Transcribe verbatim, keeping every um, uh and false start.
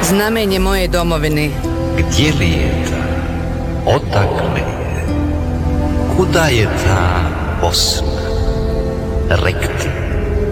Znamenje moje domovine. Gdje li je ta? Odakle je? Kuda je ta Bosna? Rekti.